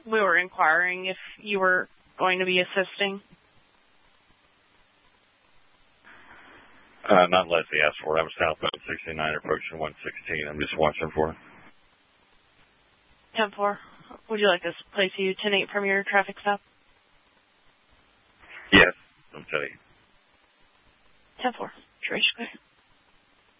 We were inquiring if you were going to be assisting. Not unless he asked for it. I was southbound 69 approaching 116. I'm just watching for it. 10-4. Would you like us to place you 10-8 from your traffic stop? Yes, I'm telling you. 10-4. Duration clear.